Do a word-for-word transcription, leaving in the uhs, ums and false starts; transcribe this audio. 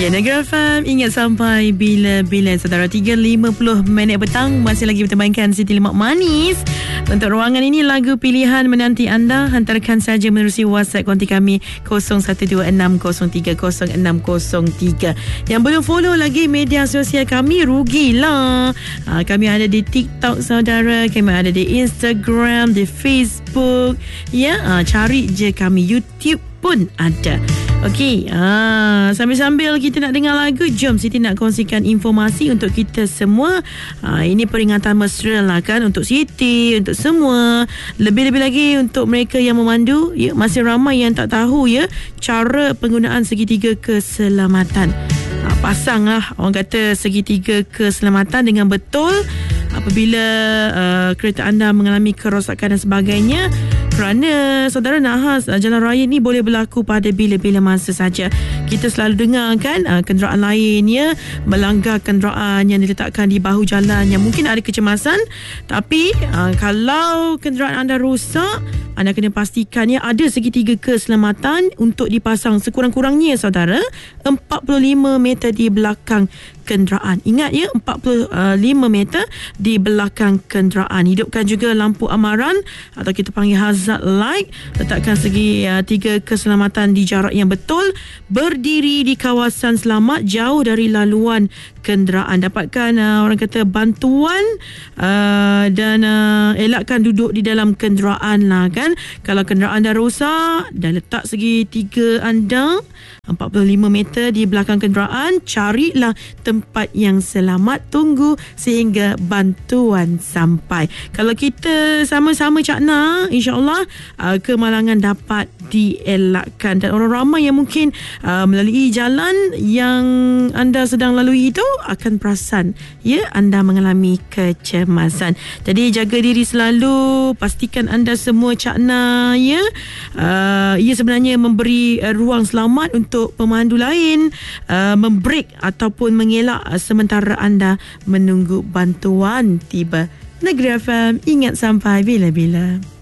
Negeri F M, ingat sampai bila-bila. Saudara, tiga lima puluh minit petang, masih lagi bertemankan Siti Lemak Manis. Untuk ruangan ini, lagu pilihan menanti anda. Hantarkan saja menerusi WhatsApp konti kami kosong satu dua enam kosong tiga kosong enam kosong tiga. Yang belum follow lagi media sosial kami, rugilah. Ha, kami ada di TikTok, saudara. Kami ada di Instagram, di Facebook. Ya, ha, cari je kami. YouTube pun ada. Okey, ah, sambil-sambil kita nak dengar lagu, jom Siti nak kongsikan informasi untuk kita semua. Ah, ini peringatan mesra lah kan, untuk Siti, untuk semua. Lebih-lebih lagi untuk mereka yang memandu, ya, masih ramai yang tak tahu ya cara penggunaan segitiga keselamatan. Ah, pasang lah orang kata segitiga keselamatan dengan betul apabila uh, kereta anda mengalami kerosakan dan sebagainya. Kerana saudara nahas jalan raya ni boleh berlaku pada bila-bila masa saja. Kita selalu dengar kan uh, kenderaan lain ya melanggar kenderaan yang diletakkan di bahu jalan yang mungkin ada kecemasan. Tapi uh, kalau kenderaan anda rosak, anda kena pastikan ya ada segitiga keselamatan untuk dipasang sekurang-kurangnya saudara empat puluh lima meter di belakang kenderaan. Ingat ya, empat puluh lima meter di belakang kenderaan. Hidupkan juga lampu amaran atau kita panggil hazard light. Letakkan segi uh, tiga keselamatan di jarak yang betul. Berdiri di kawasan selamat jauh dari laluan kenderaan. Dapatkan uh, orang kata bantuan uh, dan uh, elakkan duduk di dalam kenderaan lah kan. Kalau kenderaan dah rosak, dah letak segi tiga anda empat puluh lima meter di belakang kenderaan, carilah tempat yang selamat, tunggu sehingga bantuan sampai. Kalau kita sama-sama cakna, insya-Allah uh, kemalangan dapat dielakkan. Dan orang ramai yang mungkin uh, melalui jalan yang anda sedang lalui itu akan perasan ya anda mengalami kecemasan. Jadi jaga diri selalu, pastikan anda semua cakna ya. Uh, ia sebenarnya memberi uh, ruang selamat untuk pemandu lain uh, membrek ataupun mengelak uh, sementara anda menunggu bantuan tiba. Negeri F M, ingat sampai bila-bila.